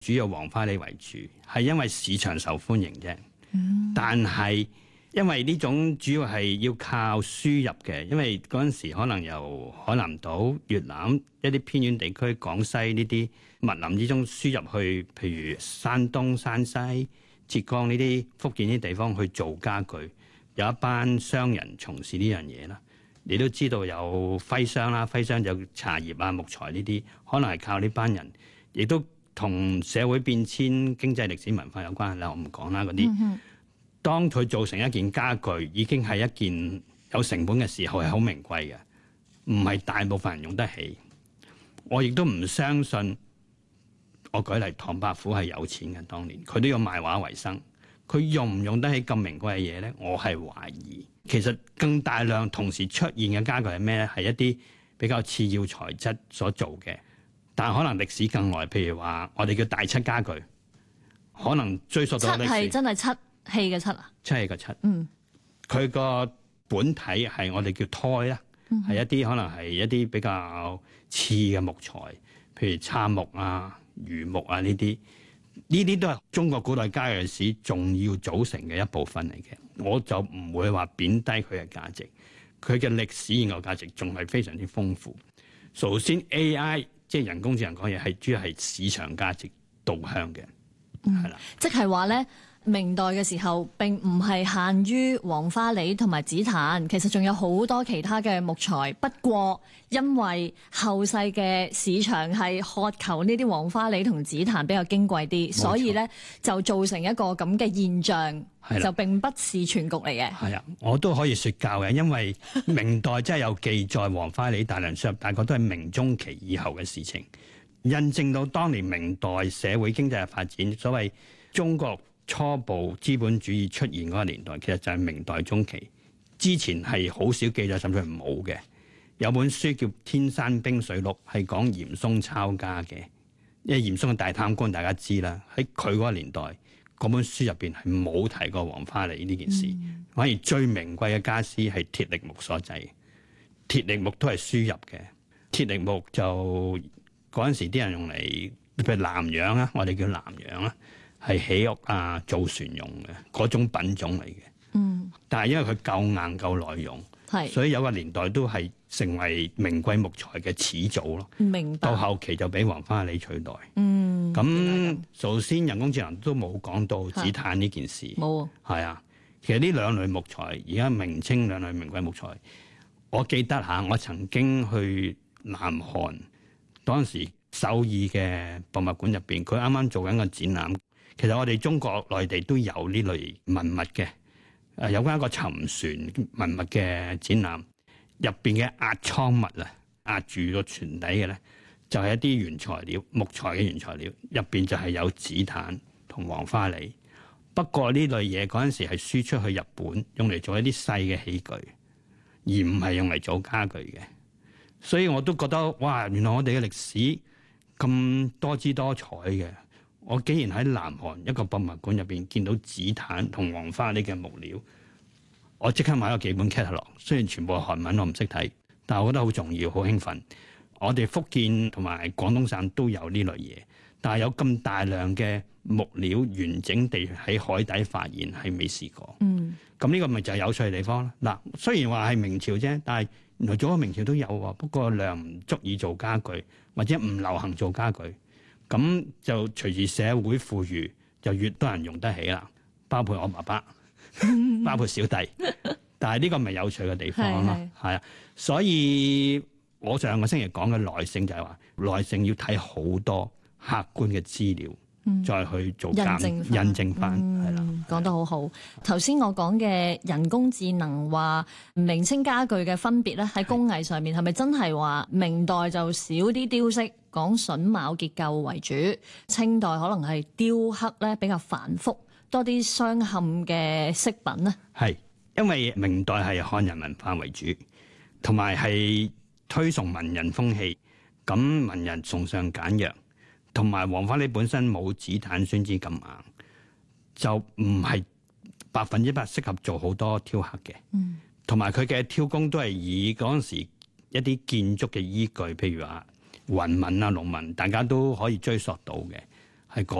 主要黃花梨為主，係因為市場受歡迎啫。但係因為呢種主要係要靠輸入嘅，因為嗰陣時可能由海南島、越南一啲偏遠地區、廣西呢啲密林之中輸入去，譬如山東、山西、浙江呢啲福建呢啲地方去做家具，有一班商人從事呢樣嘢啦。你都知道有徽商啦，徽商有茶葉啊、木材呢啲，可能係靠呢班人，亦都同社會變遷、經濟、歷史、文化有關啦。我唔講啦嗰啲。當佢做成一件家具，已經係一件有成本嘅時候，係好名貴嘅，唔係大部分人用得起。我亦都唔相信。我舉例，唐伯虎係有錢嘅，當年佢都要賣畫為生。佢用唔用得起咁名貴嘅嘢咧？我係懷疑。其實更大量同時出現嘅家具係咩咧？係一啲比較次要材質所做嘅，但可能歷史更耐。譬如話，我哋叫大漆家具，可能追溯到歷史。 漆係真係漆器嘅漆啊？ 漆器嘅漆。佢個本體係我哋叫胎啦，係一啲可能係一啲比較次嘅木材，譬如杉木啊、榆木啊呢啲都係中國古代家具史重要組成嘅一部分嚟嘅。我就唔會話貶低佢嘅價值，佢嘅歷史研究價值仲係非常之豐富。首先 AI 即係人工智能講嘢係主要係市場價值導向嘅，係啦。 即係話咧，明代嘅時候並唔係限於黃花梨同埋紫檀，其實仲有好多其他嘅木材。不過因為後世嘅市場係渴求呢啲黃花梨同紫檀比較矜貴啲，所以咧就造成一個咁嘅現象，就並不是全局嚟嘅。 係啊，我都可以說教嘅，因為明代真係有記載黃花梨大量輸入，大概都係明中期以後嘅事情，印證到當年明代社會經濟嘅發展。所謂中國初步資本主義出現嗰個年代，其實就係明代中期，之前係好少記載，甚至係冇嘅。有本書叫《天山冰水錄》，係講嚴嵩抄家嘅，因為嚴嵩嘅大貪官大家知啦。喺佢嗰個年代，嗰本書入邊係冇提過黃花梨呢件事，反而最名貴嘅家私係鐵力木所製。鐵力木都係輸入嘅，鐵力木就嗰陣時啲人用嚟，譬如南洋啊，我哋叫南洋啊。係起屋啊、造船用嘅嗰種品種嚟嘅。但係因為佢夠硬夠耐用，所以有個年代都係成為名貴木材嘅始祖咯。明白。到後期就俾黃花梨取代。咁首先人工智能都冇講到紫檀呢件事。冇。係啊，其實呢兩類木材而家名稱兩類名貴木材，我記得嚇，我曾經去南韓，當時首爾嘅博物館入邊，佢啱啱做緊個展覽。其實我哋中國內地都有呢類文物嘅，有關一個沉船文物嘅展覽，入邊嘅壓艙物啊，壓住個船底嘅咧，就係一啲原材料，木材嘅原材料，入邊就係有紫檀同黃花梨。不過呢類嘢嗰陣時係輸出去日本，用嚟做一啲細嘅器具，而唔係用嚟做家具嘅。所以我都覺得哇，原來我哋嘅歷史咁多姿多彩嘅。我竟然喺南韓一個博物館入邊見到紫檀同黃花梨嘅木料，我即刻買咗幾本 catalog， 雖然全部係韓文我唔識睇，但係我覺得好重要，好興奮。我哋福建同埋廣東省都有呢類嘢，但係有咁大量嘅木料完整地喺海底發現係未試過。咁呢個咪就係有趣嘅地方啦。嗱，雖然話係明朝啫，但係原來早喺明朝都有喎，不過量唔足以做家具，或者唔流行做家具。咁就隨住社會富裕，就越多人用得起啦。包括我爸爸，包括小弟。但係呢個咪有趣嘅地方咯，係啊。所以我上個星期講嘅耐性就係話，耐性要睇好多客觀嘅資料，再去做印證翻，係啦。 講得好好。頭先我講嘅人工智能話明清家具嘅分別咧，喺工藝上面係咪真係話明代就少啲雕飾？講榫卯結構為主，清代可能係雕刻咧比較繁複，多啲鑲嵌嘅飾品咧。 係，因為明代係漢人文化為主，同埋係推崇文人風氣，咁文人崇尚簡約，同埋黃花梨本身冇紫檀宣紙咁硬，就唔係100%適合做好多雕刻嘅。同埋佢嘅雕工都係以嗰陣時一啲建築嘅依據，譬如話雲紋啊、龍紋，大家都可以追溯到嘅， 係